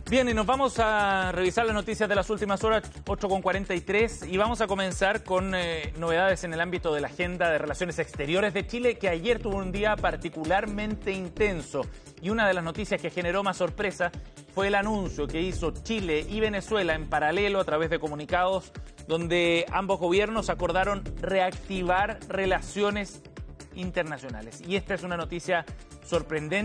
Bien, y nos vamos a revisar las noticias de las últimas horas, 8:43, y vamos a comenzar con novedades en el ámbito de la agenda de relaciones exteriores de Chile, que ayer tuvo un día particularmente intenso. Y una de las noticias que generó más sorpresa fue el anuncio que hizo Chile y Venezuela en paralelo a través de comunicados, donde ambos gobiernos acordaron reactivar relaciones internacionales. Y esta es una noticia sorprendente.